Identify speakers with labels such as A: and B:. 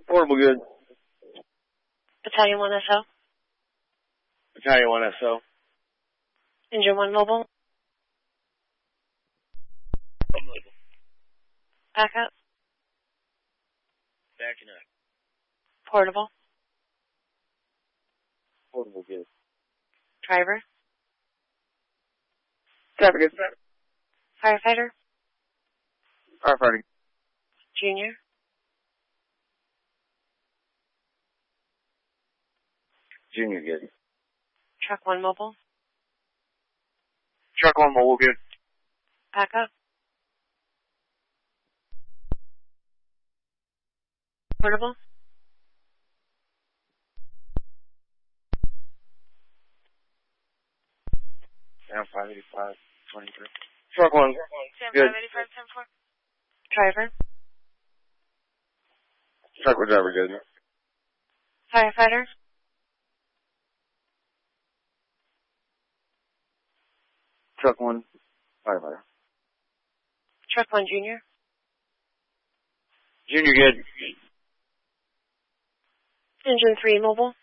A: Portable good.
B: Battalion 1 SO.
A: Battalion 1 SO.
B: Engine 1 mobile.
A: Mobile.
B: Back up.
A: Backing up.
B: Portable.
A: Portable good.
B: Driver.
A: Driver good.
B: Firefighter.
A: Firefighter.
B: Junior.
A: Junior good.
B: Truck 1 mobile.
A: Truck 1 mobile good.
B: Back up. Portable.
A: Down 585, 23. Truck 1. Good.
B: 585, 10-4. Driver.
A: Truck with driver good.
B: Firefighter.
A: Truck 1. Firefighter.
B: Truck 1 junior.
A: Junior good.
B: Engine 3 mobile.